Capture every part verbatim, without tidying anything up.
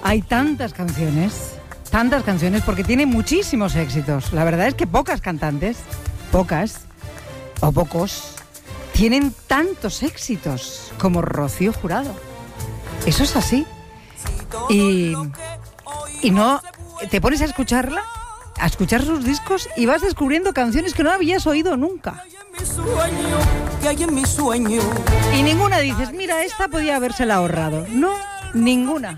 Hay tantas canciones, tantas canciones, porque tiene muchísimos éxitos. La verdad es que pocas cantantes, pocas o pocos, tienen tantos éxitos como Rocío Jurado. Eso es así. Y, y no te pones a escucharla, a escuchar sus discos y vas descubriendo canciones que no habías oído nunca. Y ninguna dices, mira, esta podía habérsela ahorrado. No, ninguna.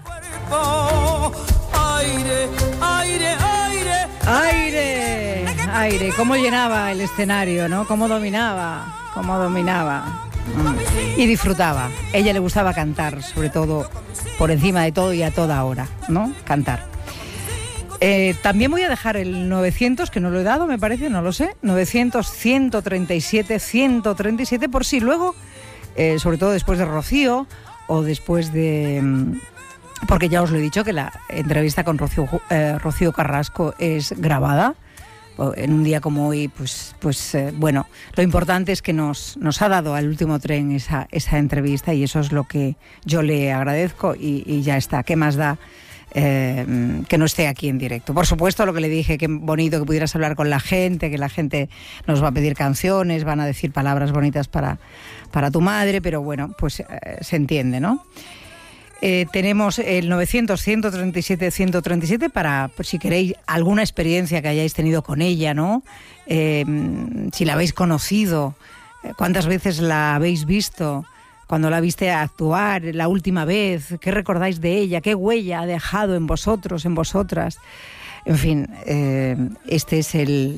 Aire, aire, aire, aire, aire. Cómo llenaba el escenario, ¿no? Cómo dominaba, cómo dominaba. Mm. Y disfrutaba. Ella le gustaba cantar, sobre todo, por encima de todo y a toda hora, ¿no? Cantar. Eh, también voy a dejar el novecientos, que no lo he dado, me parece, no lo sé. novecientos, ciento treinta y siete, ciento treinta y siete, por si luego, eh, sobre todo después de Rocío o después de... Porque ya os lo he dicho que la entrevista con Rocío, eh, Rocío Carrasco es grabada. En un día como hoy, pues, pues eh, bueno, lo importante es que nos, nos ha dado al último tren esa, esa entrevista y eso es lo que yo le agradezco y, y ya está. ¿Qué más da eh, que no esté aquí en directo? Por supuesto, lo que le dije, qué bonito que pudieras hablar con la gente, que la gente nos va a pedir canciones, van a decir palabras bonitas para, para tu madre, pero bueno, pues eh, se entiende, ¿no? Eh, tenemos el novecientos, ciento treinta y siete, ciento treinta y siete para, pues, si queréis, alguna experiencia que hayáis tenido con ella, ¿no? Eh, si la habéis conocido, cuántas veces la habéis visto, cuando la viste actuar la última vez, qué recordáis de ella, qué huella ha dejado en vosotros, en vosotras. En fin, eh, este es el...